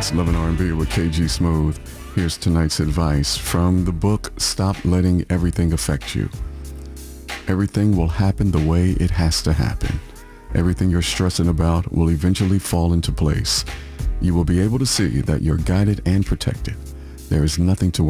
It's Love and R&B with KG Smooth. Here's tonight's advice from the book Stop Letting Everything Affect You. Everything will happen the way it has to happen. Everything you're stressing about will eventually fall into place. You will be able to see that you're guided and protected. There is nothing to